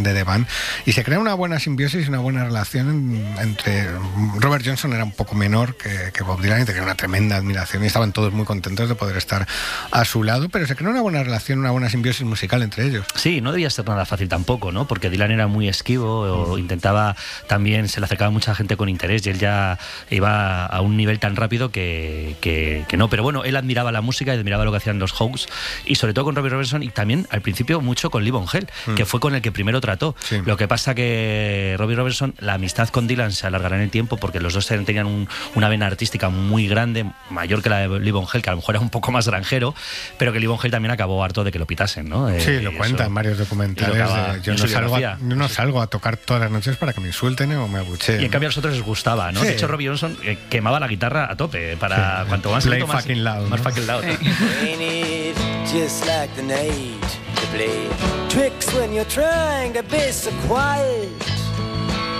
de The Band, y se crea una buena simbiosis, una buena relación entre... Robert Johnson era un poco menor que Bob Dylan y tenía una tremenda admiración y estaban todos muy contentos de poder estar a su lado, pero se creó una buena relación, una buena simbiosis musical entre ellos. Sí, no debía ser nada fácil tampoco, ¿no? Porque Dylan era muy esquivo, o intentaba también, se le acercaba mucha gente con interés y él ya iba a un nivel tan rápido que no, pero bueno, él admiraba la música y admiraba lo que hacían los Hoax, y sobre todo con Robbie Robertson, y también al principio mucho con Lee Von Hell, que fue con el que primero trató. Sí. Lo que pasa que Robbie Robertson, la amistad con Dylan se alargará en el tiempo porque los dos tenían una vena artística muy grande, mayor que la de Lee Von Hell, que a lo mejor era un poco más granjero, pero que Lee Von Hell también acabó harto de que lo pitasen, ¿no? Sí, lo cuentan en varios documentales. Yo no salgo a tocar todas las noches para que me insulten o me abucheen. Y en cambio a nosotros les gustaba, ¿no? Sí. De hecho, Robbie Johnson quemaba la guitarra a tope para cuanto más play fucking loud, más fucking loud. Just like the night to play tricks when you're trying to be so quiet.